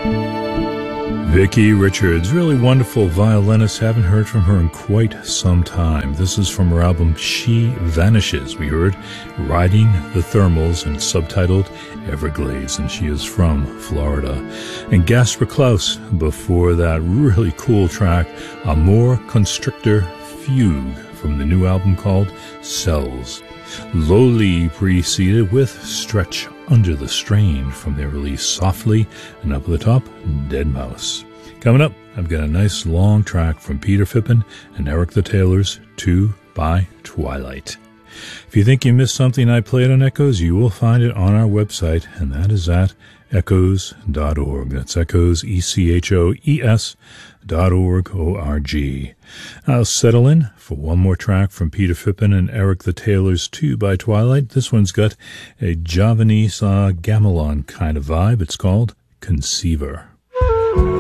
Vicki Richards, really wonderful violinist. Haven't heard from her in quite some time. This is from her album She Vanishes. We heard Riding the Thermals and subtitled Everglades, and she is from Florida. And Gasper Klaus, before that, really cool track, Amor Constrictor Fugue, from the new album called Cells. Lowly preceded with Stretch Under the Strain from their release Softly, and up at the top, Deadmau5. Coming up, I've got a nice long track from Peter Phippen and Eric the Taylors, 2 by Twilight. If you think you missed something I played on Echoes, you will find it on our website, and that is at echoes.org. That's Echoes, ECHOES.org, O-R-G. I'll settle in for one more track from Peter Phippen and Eric the Taylors, 2 by Twilight. This one's got a Javanese gamelan kind of vibe. It's called Conceiver.